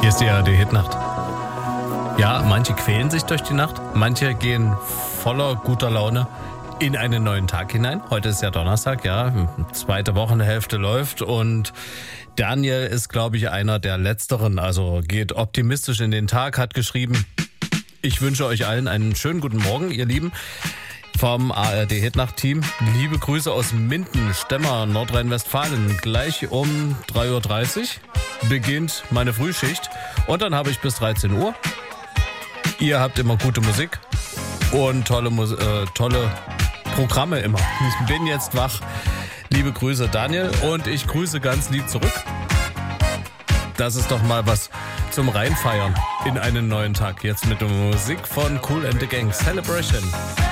Hier ist die ARD-Hitnacht. Ja, manche quälen sich durch die Nacht, manche gehen voller guter Laune in einen neuen Tag hinein. Heute ist ja Donnerstag, ja, zweite Wochenhälfte läuft und Daniel ist, glaube ich, einer der Letzteren, also geht optimistisch in den Tag, hat geschrieben, ich wünsche euch allen einen schönen guten Morgen, ihr Lieben. Vom ARD-Hitnacht-Team. Liebe Grüße aus Minden, Stemmer, Nordrhein-Westfalen. Gleich um 3.30 Uhr beginnt meine Frühschicht und dann habe ich bis 13 Uhr. Ihr habt immer gute Musik und tolle Programme immer. Ich bin jetzt wach. Liebe Grüße, Daniel, und ich grüße ganz lieb zurück. Das ist doch mal was zum Reinfeiern in einen neuen Tag. Jetzt mit der Musik von Kool and the Gang. Celebration.